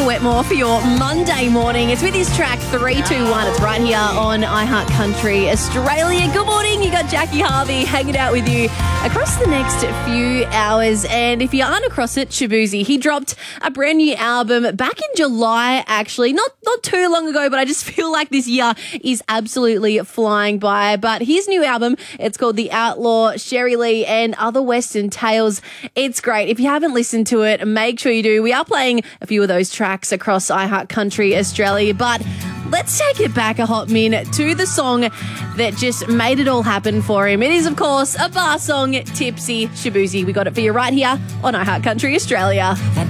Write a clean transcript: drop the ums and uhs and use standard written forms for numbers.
Wetmore for your Monday morning. It's with his track 321. It's right here on iHeart Country Australia. Good morning. You got Jackie Harvey hanging out with you across the next few hours. And if you aren't across it, Shaboozey, he dropped a brand new album back in July, actually. Not too long ago, but I just feel like this year is absolutely flying by. But his new album, it's called The Outlaw, Sherry Lee and Other Western Tales. It's great. If you haven't listened to it, make sure you do. We are playing a few of those tracks across iHeart Country Australia, but let's take it back a hot minute to the song that just made it all happen for him. It is, of course, a bar song, Tipsy. Shaboozey, we got it for you right here on iHeart Country Australia.